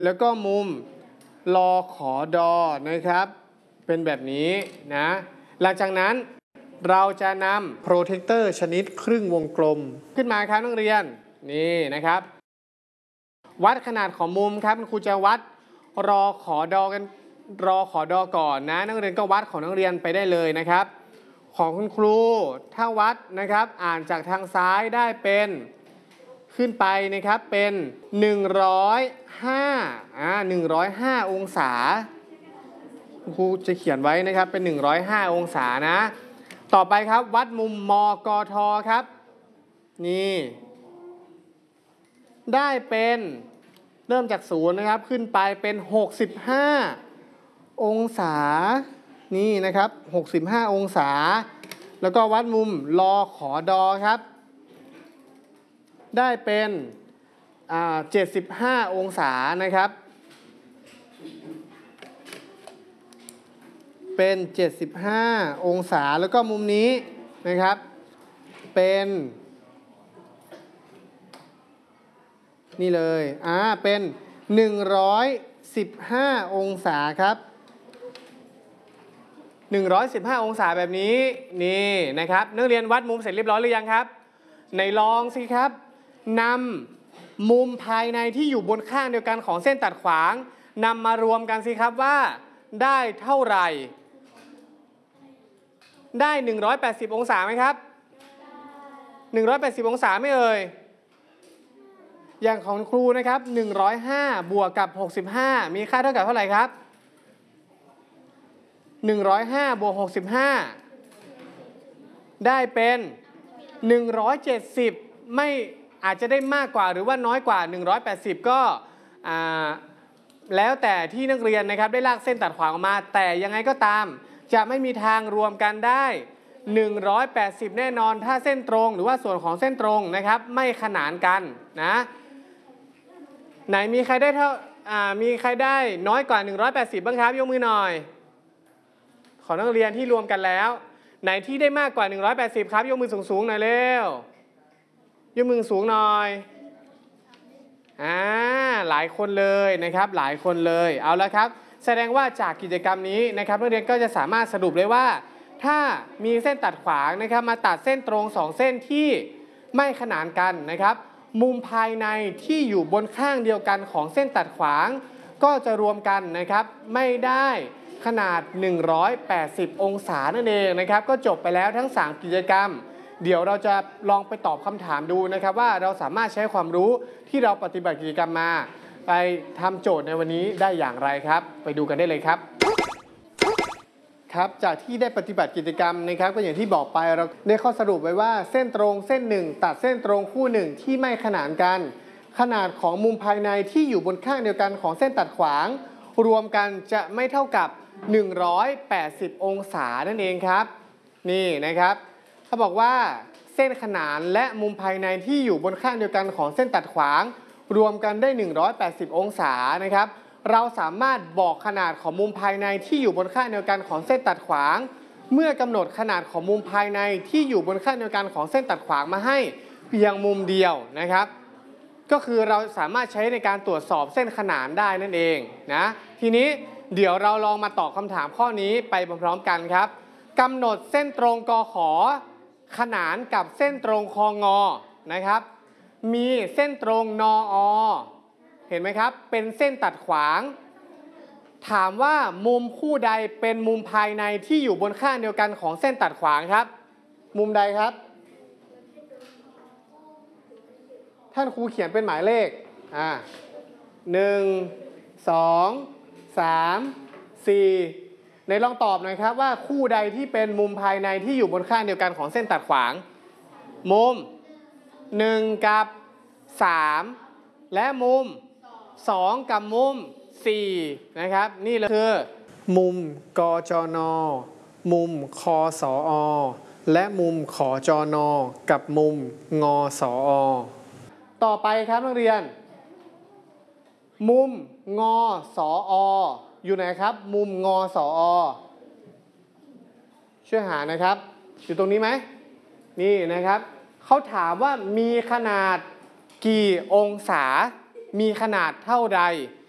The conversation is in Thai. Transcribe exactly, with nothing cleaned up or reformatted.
แล้วก็มุมลอขอดอนะครับเป็นแบบนี้นะหลังจากนั้นเราจะนำโปรเทคเตอร์ชนิดครึ่งวงกลมขึ้นมาครับนักเรียนนี่นะครับวัดขนาดของมุมครับครูจะวัดรอขอดอกันรอขอดอก่อนนะนักเรียนก็วัดของนักเรียนไปได้เลยนะครับของคุณครูถ้าวัดนะครับอ่านจากทางซ้ายได้เป็นขึ้นไปนะครับเป็นหนึ่งร้อยห้าอ่าหนึ่งร้อยห้าองศาครูจะเขียนไว้นะครับเป็นหนึ่งร้อยห้าองศานะต่อไปครับวัดมุมมกทครับนี่ได้เป็นเริ่มจากศูนย์นะครับขึ้นไปเป็นหกสิบห้าองศานี่นะครับหกสิบห้าองศาแล้วก็วัดมุมลอขอดอครับได้เป็นเจ็ดสิบห้าองศานะครับเป็นเจ็ดสิบห้าองศาแล้วก็มุมนี้นะครับเป็นนี่เลยอ่าเป็นหนึ่งร้อยสิบห้าองศาครับหนึ่งร้อยสิบห้าองศาแบบนี้นี่นะครับนักเรียนวัดมุมเสร็จเรียบร้อยหรือยังครับในลองสิครับนำมุมภายในที่อยู่บนข้างเดียวกันของเส้นตัดขวางนำมารวมกันสิครับว่าได้เท่าไหร่ได้หนึ่งร้อยแปดสิบองศาไหมครับหนึ่งร้อยแปดสิบองศาไม่เอ่ยอย่างของครูนะครับหนึ่งร้อยห้าบวกกับหกสิบห้ามีค่าเท่ากับเท่าไหร่ครับหนึ่งร้อยห้าบวกหกสิบห้าได้เป็นหนึ่งร้อยเจ็ดสิบไม่อาจจะได้มากกว่าหรือว่าน้อยกว่าหนึ่งร้อยแปดสิบก็แล้วแต่ที่นักเรียนนะครับได้ลากเส้นตัดขวางออกมาแต่ยังไงก็ตามจะไม่มีทางรวมกันได้หนึ่งร้อยแปดสิบแน่นอนถ้าเส้นตรงหรือว่าส่วนของเส้นตรงนะครับไม่ขนานกันนะไหนมีใครได้เท่ามีใครได้น้อยกว่าหนึ่งร้อยแปดสิบบ้างครับยกมือหน่อยขอนักเรียนที่รวมกันแล้วไหนที่ได้มากกว่าหนึ่งร้อยแปดสิบครับยกมือสูงๆหน่อยเร็วยกมือสูงหน่อยอ่าหลายคนเลยนะครับหลายคนเลยเอาละครับแสดงว่าจากกิจกรรมนี้นะครับนักเรียนก็จะสามารถสรุปได้ว่าถ้ามีเส้นตัดขวางนะครับมาตัดเส้นตรงสองเส้นที่ไม่ขนานกันนะครับมุมภายในที่อยู่บนข้างเดียวกันของเส้นตัดขวางก็จะรวมกันนะครับไม่ได้ขนาดหนึ่งร้อยแปดสิบองศานั่นเองนะครับก็จบไปแล้วทั้งสามกิจกรรมเดี๋ยวเราจะลองไปตอบคำถามดูนะครับว่าเราสามารถใช้ความรู้ที่เราปฏิบัติกิจกรรมมาไปทำโจทย์ในวันนี้ได้อย่างไรครับไปดูกันได้เลยครับครับจากที่ได้ปฏิบัติกิจกรรมนะครับก็อย่างที่บอกไปเราได้ข้อสรุปไว้ว่าเส้นตรงเส้นหนึ่งตัดเส้นตรงคู่หนึ่งที่ไม่ขนานกันขนาดของมุมภายในที่อยู่บนข้างเดียวกันของเส้นตัดขวางรวมกันจะไม่เท่ากับหนึ่งร้อยแปดสิบองศานั่นเองครับนี่นะครับเขาบอกว่าเส้นขนานและมุมภายในที่อยู่บนข้างเดียวกันของเส้นตัดขวางรวมกันได้หนึ่งร้อยแปดสิบองศานะครับเราสามารถบอกขนาดของมุมภายในที่อยู่บนข้างเดียวกันของเส้นตัดขวางเมื่อกำหนดขนาดของมุมภายในที่อยู่บนข้างเดียวกันของเส้นตัดขวางมาให้เพียงมุมเดียวนะครับก็คือเราสามารถใช้ในการตรวจสอบเส้นขนานได้นั่นเองนะทีนี้เดี๋ยวเราลองมาตอบคำถามข้อนี้ไปพร้อมๆกันครับกำหนดเส้นตรงกขขนานกับเส้นตรงคงนะครับมีเส้นตรงนอเห็นไหมครับเป็นเส้นตัดขวางถามว่ามุมคู่ใดเป็นมุมภายในที่อยู่บนข้างเดียวกันของเส้นตัดขวางครับมุมใดครับท่านครูเขียนเป็นหมายเลขอ่าหนึ่งสองสามสี่ในลองตอบหน่อยครับว่าคู่ใดที่เป็นมุมภายในที่อยู่บนข้างเดียวกันของเส้นตัดขวางมุมหนึ่งกับสามและมุมสองกับมุมสี่นะครับนี่เลยคือมุมกจนมุมคสอและมุมขจนกับมุมงสอต่อไปครับนักเรียนมุมงสออยู่ไหนครับมุมงสอช่วยหานะครับอยู่ตรงนี้ไหมนี่นะครับเขาถามว่ามีขนาดกี่องศามีขนาดเท่าใด